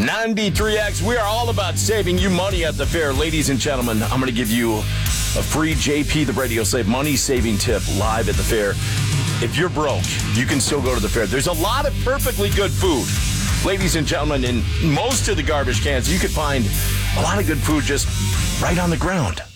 93X, we are all about saving you money at the fair. Ladies and gentlemen, I'm going to give you a free JP the Radio Slave money-saving tip live at the fair. If you're broke, you can still go to the fair. There's a lot of perfectly good food. Ladies and gentlemen, in most of the garbage cans, you could find a lot of good food just right on the ground.